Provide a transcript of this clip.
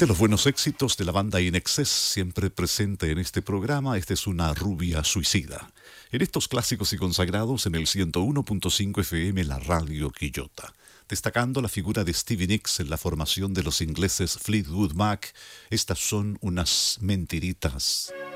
De los buenos éxitos de la banda In Excess, siempre presente en este programa, esta es una rubia suicida. En estos clásicos y consagrados en el 101.5 FM, la radio Quillota. Destacando la figura de Stevie Nicks en la formación de los ingleses Fleetwood Mac, estas son unas mentiritas.